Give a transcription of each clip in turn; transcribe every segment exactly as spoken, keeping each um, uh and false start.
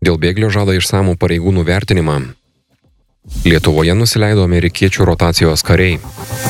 Dėl bėglio žada išsamų pareigūnų vertinimą. Lietuvoje nusileido amerikiečių rotacijos kariai.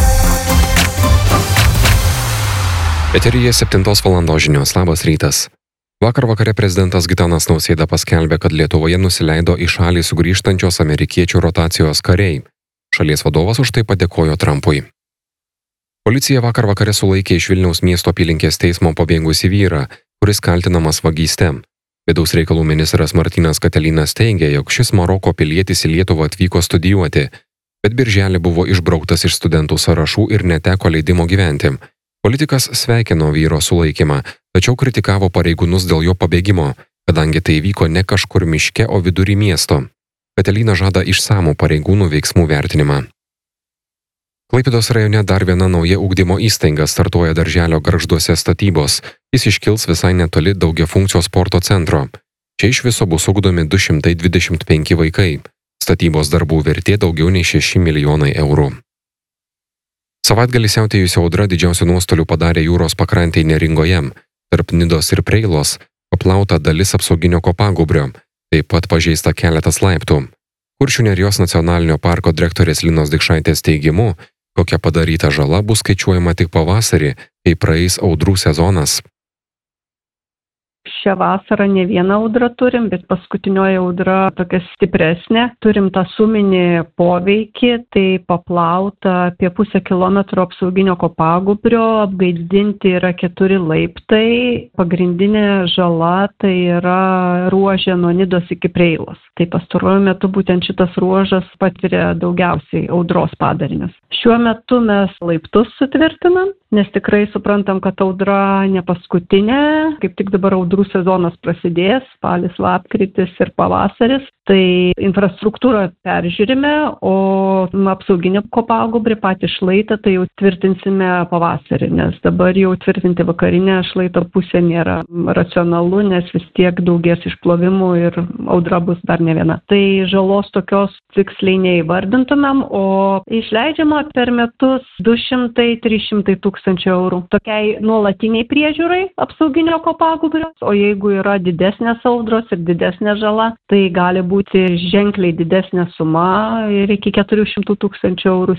Eteryje septintos valandos žinios. Labas rytas. Vakar vakare prezidentas Gitanas Nausėda paskelbė, kad Lietuvoje nusileido į šalį sugrįžtančios amerikiečių rotacijos kariai. Šalies vadovas už tai padėkojo Trumpui. Policija vakar vakare sulaikė iš Vilniaus miesto apylinkės teismo pabėgusį vyrą, kuris kaltinamas vagyste. Vidaus reikalų ministras Martynas Katelynas teigė, jog šis Maroko pilietis į Lietuvą atvyko studijuoti, bet birželį buvo išbrauktas iš studentų sąrašų ir neteko leidimo gyventi. Politikas sveikino vyro sulaikymą, tačiau kritikavo pareigūnus dėl jo pabėgimo, kadangi tai vyko ne kažkur miške, o vidury miesto. Katelynas žada išsamų pareigūnų veiksmų vertinimą. Klaipėdos rajone dar viena nauja ugdymo įstaiga startuoja darželio Gargžduose statybos. Jis iškils visai netoli daugiafunkcio sporto centro. Čia iš viso bus ugdomi du šimtai dvidešimt penki vaikai. Statybos darbų vertė daugiau nei šeši milijonai eurų. Savaitgalį siautėjusi audra didžiausių nuostolių padarė jūros pakrantėj Neringoje. Tarp Nidos ir Preilos paplauta dalis apsauginio kopagūbrio, taip pat pažeista keletas laiptų. Kuršių Nerijos nacionalinio parko direktorės Linos Dikšaitės teigimu, kokia padaryta žala bus skaičiuojama tik pavasarį, kai praeis audrų sezonas. Šią vasarą ne vieną audrą turim, bet paskutinioji audra tokia stipresnė. Turim tą suminį poveikį, tai paplauta apie pusę kilometro apsauginio kopagūbrio, apgaizdinti yra keturi laiptai. Pagrindinė žala tai yra ruožė nuo Nidos iki Preilos. Tai pastaruoju metu būtent šitas ruožas patiria daugiausiai audros padarinius. Šiuo metu mes laiptus sutvirtinam, nes tikrai suprantam, kad audra ne paskutinė, kaip tik dabar audrų sezonas prasidės, spalis, lapkritis ir pavasaris, tai infrastruktūrą peržiūrime, o apsauginį kopagūbrį patį šlaitą tai jau tvirtinsime pavasarį, nes dabar jau tvirtinti vakarinę šlaito pusę nėra racionalu, nes vis tiek daugės išplovimų ir audra bus dar ne viena. Tai žalos tokios tiksliai neįvardintumėm, o išleidžiama per metus du šimtai trys šimtai tūkstančių eurų tokiai nuolatiniai priežiūrai apsauginio kopagūbrio, o jeigu yra didesnės audros ir didesnė žala, tai gali būti ženkliai didesnė suma ir iki keturių šimtų tūkstančių eurų.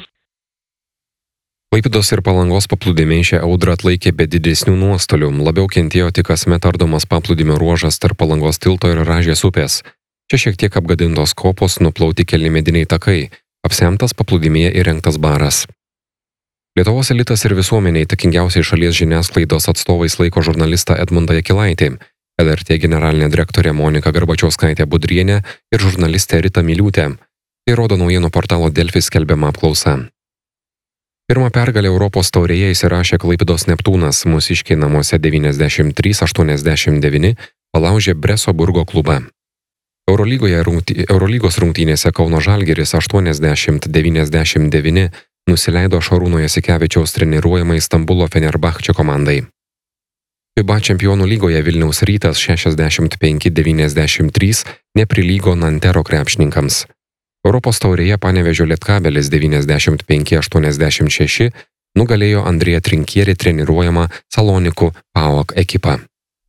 Klaipėdos ir Palangos paplūdimiai šią audrą atlaikė be didesnių nuostolių. Labiau kentėjo tik kasmet ardomas paplūdimio ruožas tarp Palangos tilto ir Rąžės upės. Čia šiek tiek apgadintos kopos, nuplauti keli mediniai takai, apsemtas paplūdimyje įrengtas baras. Lietuvos elitas ir visuomeniai įtakingiausiai šalies žiniasklaidos atstovais laiko žurnalistą Edmundą Jakilaitį, L R T generalinė direktorė Monika Garbačiauskaitė Budrienė ir žurnalistė Rita Miliūtė. Tai rodo naujienų portalo Delfi skelbiama apklausa. Pirmą pergalę Europos taurėje įsirašė Klaipėdos Neptūnas, mūsiškiai namuose devyniasdešimt trys aštuoniasdešimt devyni palaužė Breso Burgo klubą. Eurolygoje rungty, Eurolygos rungtynėse Kauno Žalgiris aštuoniasdešimt devyniasdešimt devyni nusileido Šarūno Jasikevičiaus treniruojamai Stambulo Fenerbahče komandai. FIBA čempionų lygoje Vilniaus Rytas šešiasdešimt penki devyniasdešimt trys neprilygo Nantero krepšininkams. Europos taurėje Panevėžio Lietkabelis devyniasdešimt penki aštuoniasdešimt šeši nugalėjo Andrėja Trinkieri treniruojamą Salonikų PAOK ekipą.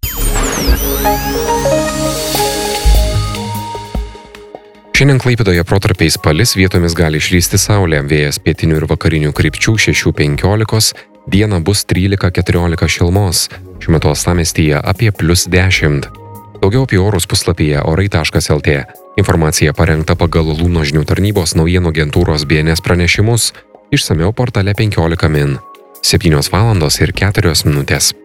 Šiandien Klaipėdoje protarpiais palis, vietomis gali išlysti saulė, vėjas pietinių ir vakarinių krypčių šeši penkiolika, dieną bus trylika keturiolika šilumos, šiuo metu uostamiestyje apie plius dešimt. Daugiau apie orus puslapyje orai taškas el tė. Informacija parengta pagal Lūno žinių tarnybos naujienų agentūros B N S pranešimus, išsamiau portale penkiolika min. septynios valandos ir keturios minutės.